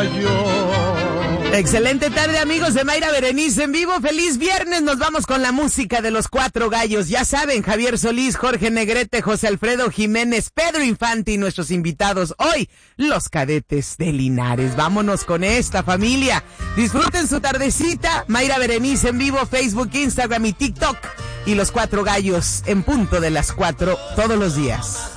gallos. Excelente tarde, amigos de Mayra Berenice en vivo. Feliz viernes. Nos vamos con la música de los Cuatro Gallos. Ya saben, Javier Solís, Jorge Negrete, José Alfredo Jiménez, Pedro Infante y nuestros invitados hoy, los Cadetes de Linares. Vámonos con esta familia. Disfruten su tardecita. Mayra Berenice en vivo, Facebook, Instagram y TikTok. Y los Cuatro Gallos en punto de las 4 todos los días.